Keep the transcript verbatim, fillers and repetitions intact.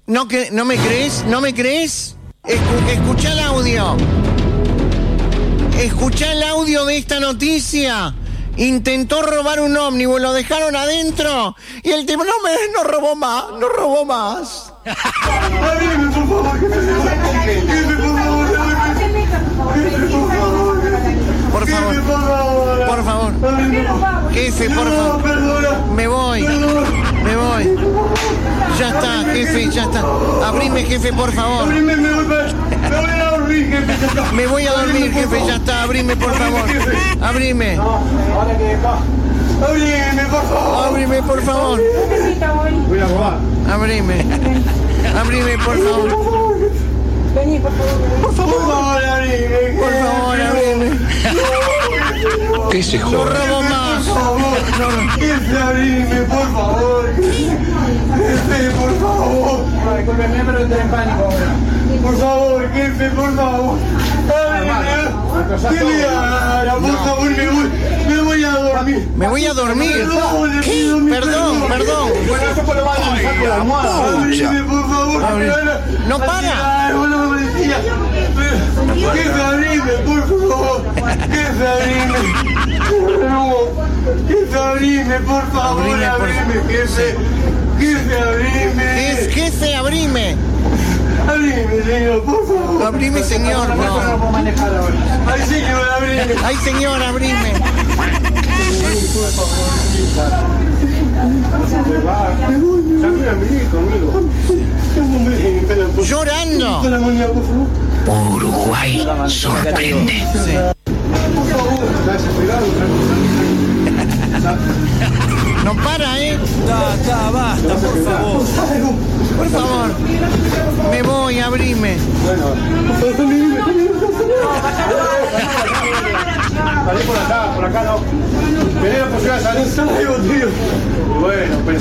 ¿No, que, ¿No me crees? ¿No me crees? Escu- escuchá el audio. Escuchá el audio de esta noticia. Intentó robar un ómnibus, lo dejaron adentro y el tipo no me no robó más, no robó más. Abrime, por favor, que me Por favor, por favor, jefe, por favor, me voy, me voy. Ya está, jefe, ya está. Abrime, jefe, por favor. Abrime, me voy, me voy a dormir, jefe, ya está. Me voy a dormir, jefe, ya está. Abrime, por favor. Abrime. Ahora que está. Abrime, por favor. Abrime, por favor. Voy a robar. Abrime. Abrime, por favor. Vení, por favor. Por favor, abrime. Por favor, abrime. ¿Qué se No joda? robo más. Por favor, No, no. jefe, abrime, por favor. Jefe, por favor. Discúlpeme, pero estoy en pánico ahora. Por favor, jefe, por favor. Abrime. ¿Qué le haga? Por favor, me voy, me voy a dormir. Me voy a dormir. Perdón, le ¿Qué? pido mi Perdón, perdón. Bueno, eso por lo menos me saco la almohada. Abrime, por favor. Abrime. No para. Ay, bueno, policía. Jefe, abrime, por favor. Jefe, abrime. No. Jefe, abrime, por favor. Abrime, por Abrime, jefe. Jefe, abrime. Es jefe, abrime. Abrime, señor, por favor. Abrime, señor. No lo No. puedo manejar ahora. Ay, señor, abrime. Ay, señor, abrime. Llorando. Con la moneda, por favor. Uruguay sorprende. Por favor. No para, ¿eh? Ya, ya, basta, por favor. Por favor. Me voy, abrime. Salí por acá, por acá no. Venía por acá, salí. Ay, Dios mío. Bueno, pero